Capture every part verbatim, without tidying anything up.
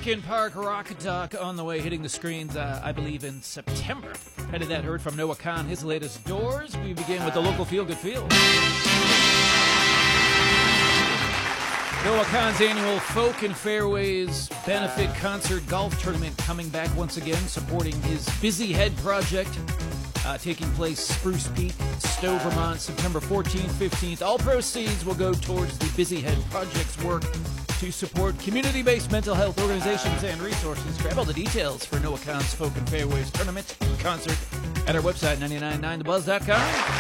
Lincoln Park Rocket Dock on the way, hitting the screens, uh, I believe, in September. Headed that heard from Noah Khan, his latest Doors. We begin with the local Feel Good Field. Noah Khan's annual Folk and Fairways benefit concert golf tournament coming back once again, supporting his Busy Head project, uh, taking place Spruce Peak, Stowe, Vermont, September fourteenth, fifteenth. All proceeds will go towards the Busy Head project's work to support community-based mental health organizations and resources. Grab all the details for Noah Khan's Folk and Fairways tournament concert at our website, nine nine nine the buzz dot com.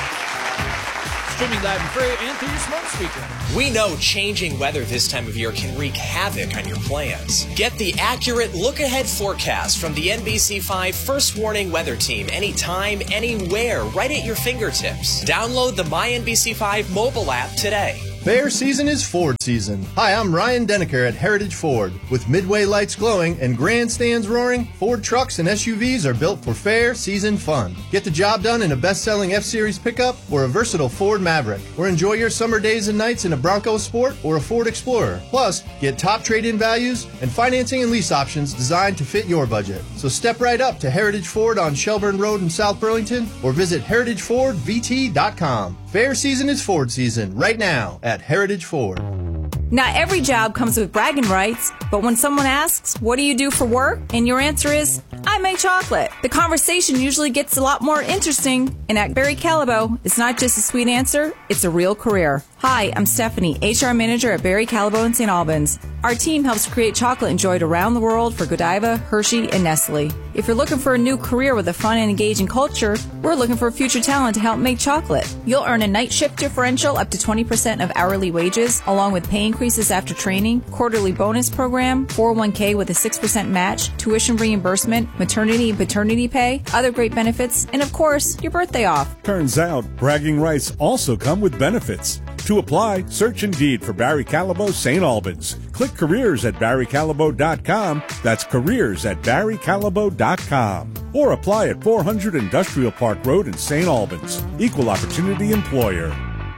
Streaming live and free and through your smart speaker. We know changing weather this time of year can wreak havoc on your plans. Get the accurate look-ahead forecast from the N B C five First Warning Weather Team anytime, anywhere, right at your fingertips. Download the My N B C five mobile app today. Fair season is Ford season. Hi, I'm Ryan Denneker at Heritage Ford. With midway lights glowing and grandstands roaring, Ford trucks and S U Vs are built for fair season fun. Get the job done in a best-selling F-Series pickup or a versatile Ford Maverick. Or enjoy your summer days and nights in a Bronco Sport or a Ford Explorer. Plus, get top trade-in values and financing and lease options designed to fit your budget. So step right up to Heritage Ford on Shelburne Road in South Burlington or visit heritage ford v t dot com. Fair season is Ford season right now at Heritage Ford. Not every job comes with bragging rights, but when someone asks, what do you do for work? And your answer is, I make chocolate. The conversation usually gets a lot more interesting. And at Barry Callebaut, it's not just a sweet answer, it's a real career. Hi, I'm Stephanie, H R Manager at Barry Callebaut in Saint Albans. Our team helps create chocolate enjoyed around the world for Godiva, Hershey, and Nestle. If you're looking for a new career with a fun and engaging culture, we're looking for future talent to help make chocolate. You'll earn a night shift differential up to twenty percent of hourly wages, along with pay increases after training, quarterly bonus program, four oh one k with a six percent match, tuition reimbursement, maternity and paternity pay, other great benefits, and of course, your birthday off. Turns out, bragging rights also come with benefits. To apply, search Indeed for Barry Callebaut Saint Albans. Click careers at barry callebaut dot com. That's careers at barry callebaut dot com. Or apply at four hundred Industrial Park Road in Saint Albans. Equal Opportunity Employer.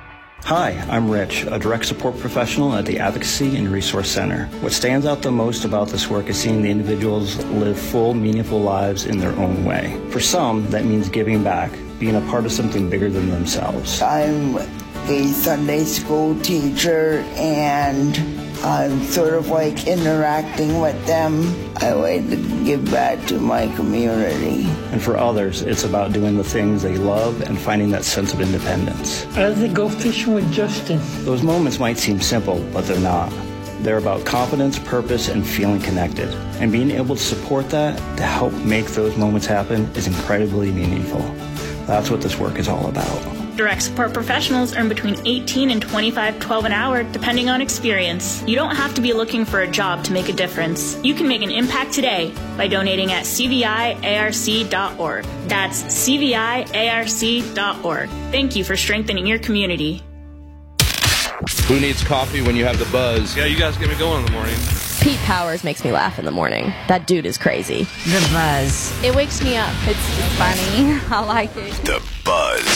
Hi, I'm Rich, a direct support professional at the Advocacy and Resource Center. What stands out the most about this work is seeing the individuals live full, meaningful lives in their own way. For some, that means giving back, being a part of something bigger than themselves. I'm a Sunday school teacher, and I'm sort of like interacting with them. I like to give back to my community. And for others, it's about doing the things they love and finding that sense of independence. I like to go fishing with Justin. Those moments might seem simple, but they're not. They're about confidence, purpose, and feeling connected. And being able to support that, to help make those moments happen, is incredibly meaningful. That's what this work is all about. Direct support professionals earn between eighteen and twenty-five twelve an hour, depending on experience. You don't have to be looking for a job to make a difference. You can make an impact today by donating at c v i a r c dot org. That's c v i a r c dot org. Thank you for strengthening your community. Who needs coffee when you have the buzz? Yeah, you guys get me going in the morning. Pete Powers makes me laugh in the morning. That dude is crazy. The Buzz. It wakes me up. It's funny. I like it. The Buzz.